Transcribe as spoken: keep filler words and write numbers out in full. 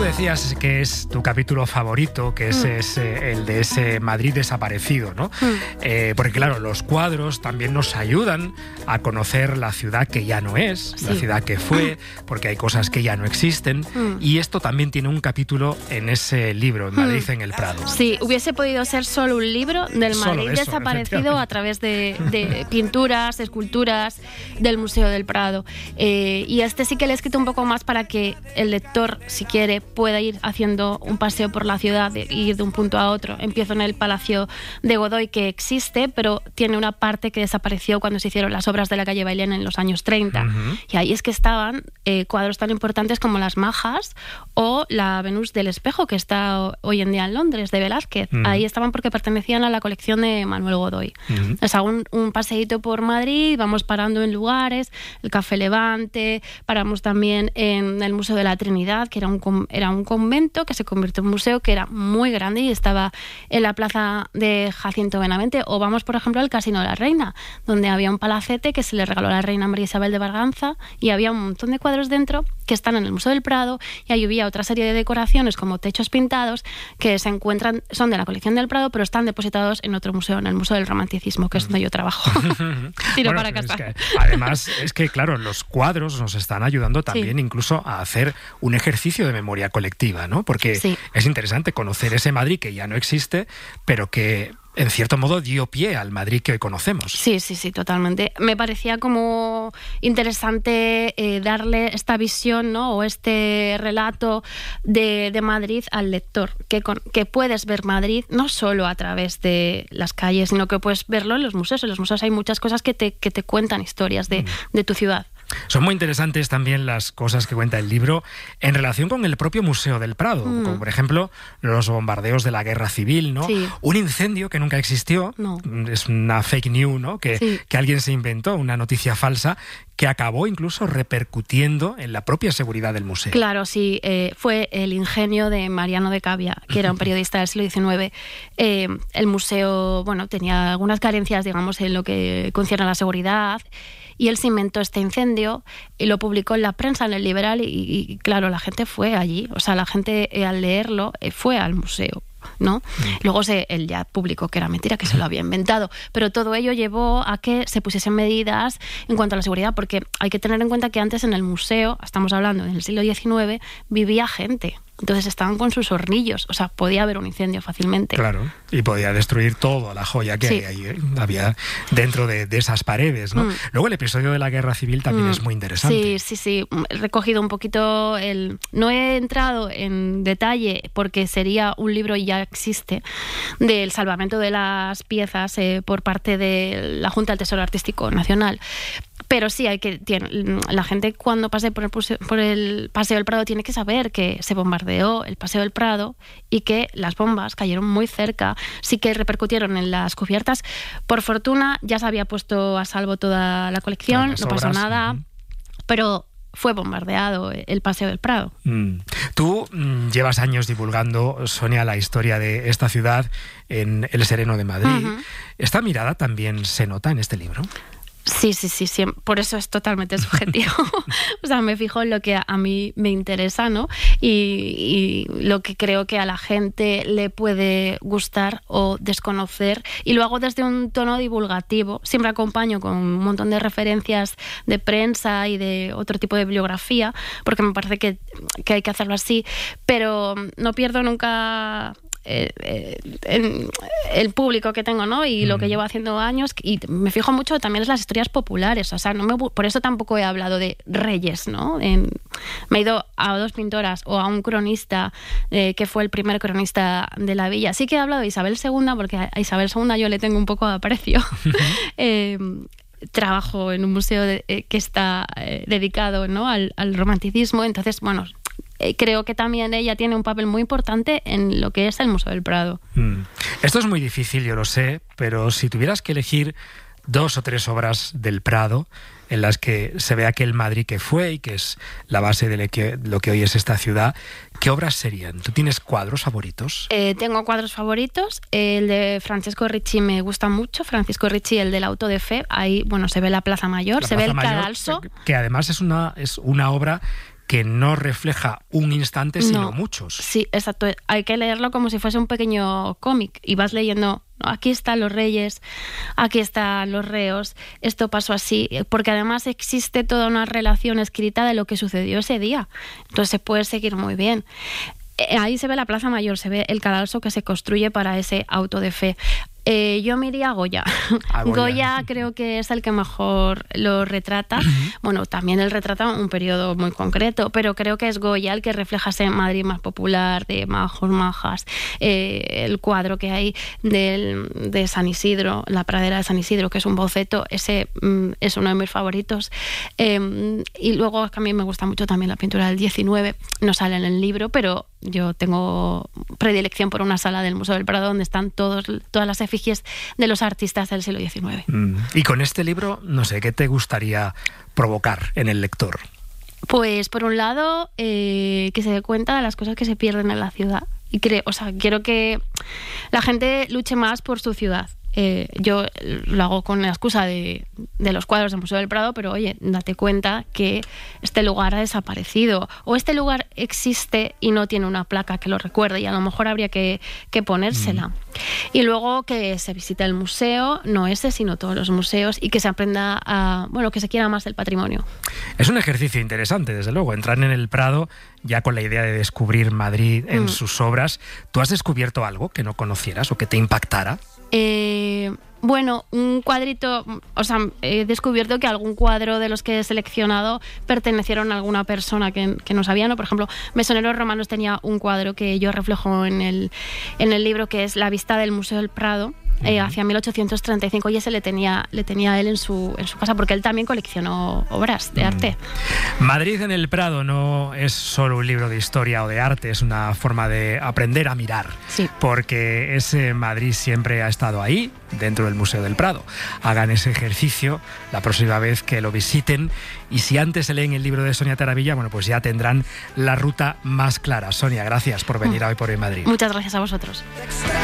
decías que es tu capítulo favorito, que es, mm. es eh, el de ese Madrid desaparecido, ¿no? Mm. Eh, porque claro, los cuadros también nos ayudan a conocer la ciudad que ya no es, sí. la ciudad que fue, porque hay cosas que ya no existen, mm. y esto también tiene un capítulo en ese libro, en Madrid mm. en el Prado. Sí, hubiese podido ser solo un libro del Madrid eso, desaparecido a través de, de pinturas, esculturas del Museo del Prado. Eh, y este sí que le he escrito un poco más para que el lector, si quiere, pueda ir haciendo un paseo por la ciudad e ir de un punto a otro. Empiezo en el Palacio de Godoy, que existe, pero tiene una parte que desapareció cuando se hicieron las obras de la calle Bailén en los años treinta. Uh-huh. Y ahí es que estaban eh, cuadros tan importantes como las Majas o la Venus del Espejo, que está hoy en día en Londres, de Velázquez. Uh-huh. Ahí estaban porque pertenecían a la colección de Manuel Godoy. Uh-huh. O sea, un, un paseíto por Madrid, vamos parando en lugares, el Café Levante, paramos también en el Museo de la Trinidad, que era un, era un convento que se convirtió en museo, que era muy grande y estaba en la plaza de Jacinto Benavente. O vamos, por ejemplo, al Casino de la Reina, donde había un palacete que se le regaló a la reina María Isabel de Braganza y había un montón de cuadros dentro que están en el Museo del Prado, y ahí había otra serie de decoraciones como techos pintados que se encuentran, son de la colección del Prado, pero están depositados en otro museo, en el Museo del Romanticismo, que es donde yo trabajo. Tiro bueno, para casa. Es que, además, es que claro, los cuadros nos están ayudando también sí. incluso a hacer un ejercicio de memoria colectiva, ¿no? Porque sí. es interesante conocer ese Madrid que ya no existe, pero que en cierto modo dio pie al Madrid que hoy conocemos. Sí, sí, sí, totalmente. Me parecía como interesante eh, darle esta visión, ¿no? O este relato de, de Madrid al lector, que, con, que puedes ver Madrid no solo a través de las calles, sino que puedes verlo en los museos. En los museos hay muchas cosas que te, que te cuentan historias de, mm. de tu ciudad. Son muy interesantes también las cosas que cuenta el libro en relación con el propio Museo del Prado, mm. como por ejemplo los bombardeos de la Guerra Civil, ¿no? Sí. Un incendio que nunca existió, no. es una fake news, ¿no? Que, sí. que alguien se inventó, una noticia falsa, que acabó incluso repercutiendo en la propia seguridad del museo. Claro, sí, eh, fue el ingenio de Mariano de Cavia, que era un periodista del siglo diecinueve. Eh, el museo, bueno, tenía algunas carencias, digamos, en lo que concierne a la seguridad, y él se inventó este incendio y lo publicó en la prensa, en el Liberal, y, y claro, la gente fue allí. O sea, la gente eh, al leerlo eh, fue al museo, ¿no? Mm. Luego se, él ya publicó que era mentira, que se lo había inventado, pero todo ello llevó a que se pusiesen medidas en cuanto a la seguridad, porque hay que tener en cuenta que antes en el museo, estamos hablando en el siglo diecinueve, vivía gente. Entonces estaban con sus hornillos, o sea, podía haber un incendio fácilmente. Claro, y podía destruir toda la joya que sí. hay, ahí, había dentro de, de esas paredes, ¿no? Mm. Luego el episodio de la Guerra Civil también mm. es muy interesante. Sí, sí, sí. He recogido un poquito el... No he entrado en detalle porque sería un libro y ya existe, del salvamento de las piezas eh, por parte de la Junta del Tesoro Artístico Nacional. Pero sí, hay que tiene, la gente cuando pase por el, por el Paseo del Prado tiene que saber que se bombardeó el Paseo del Prado y que las bombas cayeron muy cerca, sí que repercutieron en las cubiertas. Por fortuna ya se había puesto a salvo toda la colección, no pasó nada, uh-huh. pero fue bombardeado el Paseo del Prado. Mm. Tú mm, llevas años divulgando, Sonia, la historia de esta ciudad en El Sereno de Madrid. Uh-huh. ¿Esta mirada también se nota en este libro? Sí, sí, sí, sí, por eso es totalmente subjetivo. O sea, me fijo en lo que a mí me interesa, ¿no? Y, y lo que creo que a la gente le puede gustar o desconocer. Y lo hago desde un tono divulgativo. Siempre acompaño con un montón de referencias de prensa y de otro tipo de bibliografía, porque me parece que, que hay que hacerlo así. Pero no pierdo nunca... Eh, eh, en el público que tengo, ¿no? Y mm. lo que llevo haciendo años, y me fijo mucho también en las historias populares, o sea, no me, por eso tampoco he hablado de reyes, ¿no? En, me he ido a dos pintoras o a un cronista eh, que fue el primer cronista de la villa. Sí que he hablado de Isabel segunda, porque a Isabel segunda yo le tengo un poco de aprecio. eh, trabajo en un museo de, eh, que está eh, dedicado, ¿no? al, al romanticismo, entonces, bueno... Creo que también ella tiene un papel muy importante en lo que es el Museo del Prado. Mm. Esto es muy difícil, yo lo sé, pero si tuvieras que elegir dos o tres obras del Prado en las que se ve aquel Madrid que fue y que es la base de lo que, lo que hoy es esta ciudad, ¿qué obras serían? ¿Tú tienes cuadros favoritos? Eh, tengo cuadros favoritos. El de Francesco Ricci me gusta mucho. Francisco Ricci, el del Auto de Fe. Ahí, bueno, se ve la Plaza Mayor, la se Plaza ve el Mayor, cadalso. Que además es una, es una obra que no refleja un instante, sino no. muchos. Sí, exacto. Hay que leerlo como si fuese un pequeño cómic y vas leyendo, aquí están los reyes, aquí están los reos, esto pasó así, porque además existe toda una relación escrita de lo que sucedió ese día. Entonces se puede seguir muy bien. Ahí se ve la Plaza Mayor, se ve el cadalso que se construye para ese auto de fe. Eh, yo me iría a Goya. A Goya. Goya creo que es el que mejor lo retrata. Uh-huh. Bueno, también él retrata un periodo muy concreto, pero creo que es Goya el que refleja ese Madrid más popular, de majos, majas. Eh, el cuadro que hay del, de San Isidro, la pradera de San Isidro, que es un boceto, ese mm, es uno de mis favoritos. Eh, y luego a mí me gusta mucho también la pintura del diecinueve. No sale en el libro, pero yo tengo predilección por una sala del Museo del Prado donde están todos, todas las efigies de los artistas del siglo diecinueve. Mm. Y con este libro, no sé, ¿qué te gustaría provocar en el lector? Pues, por un lado, eh, que se dé cuenta de las cosas que se pierden en la ciudad. Y creo, o sea, quiero que la gente luche más por su ciudad. Eh, yo lo hago con la excusa de, de los cuadros del Museo del Prado, pero oye, date cuenta que este lugar ha desaparecido o este lugar existe y no tiene una placa que lo recuerde y a lo mejor habría que, que ponérsela. Mm. Y luego que se visite el museo, no ese, sino todos los museos y que se aprenda a, bueno, que se quiera más el patrimonio. Es un ejercicio interesante, desde luego, entrar en el Prado ya con la idea de descubrir Madrid en mm. sus obras. ¿Tú has descubierto algo que no conocieras o que te impactara? Eh, bueno, un cuadrito, o sea, he descubierto que algún cuadro de los que he seleccionado pertenecieron a alguna persona que, que no sabía, ¿no? Por ejemplo, Mesoneros Romanos tenía un cuadro que yo reflejo en el, en el libro, que es la vista del Museo del Prado, eh, hacia mil ochocientos treinta y cinco, y ese le tenía, le tenía a él en su, en su casa, porque él también coleccionó obras de arte. Madrid en el Prado no es solo un libro de historia o de arte, es una forma de aprender a mirar, sí. Porque ese Madrid siempre ha estado ahí, dentro del Museo del Prado. Hagan ese ejercicio la próxima vez que lo visiten, y si antes se leen el libro de Sonia Taravilla, bueno, pues ya tendrán la ruta más clara. Sonia, gracias por venir a Hoy por Hoy Madrid. Muchas gracias a vosotros.